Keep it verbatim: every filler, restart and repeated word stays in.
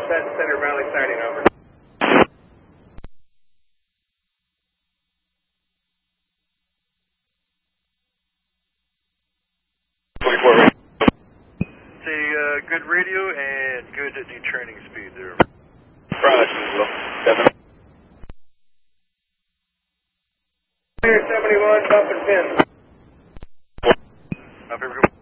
Center Valley sighting, over. twenty-four. Say uh, good radio and good detraining speed there. Roger. Seven. seventy-one, bump and pin. Up here we go.